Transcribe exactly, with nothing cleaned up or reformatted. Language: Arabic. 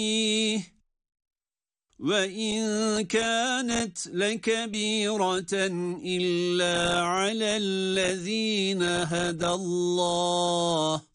وَإِنْ كَانَتْ لَكَبِيرَةً إِلَّا عَلَى الَّذِينَ هَدَى اللَّهُ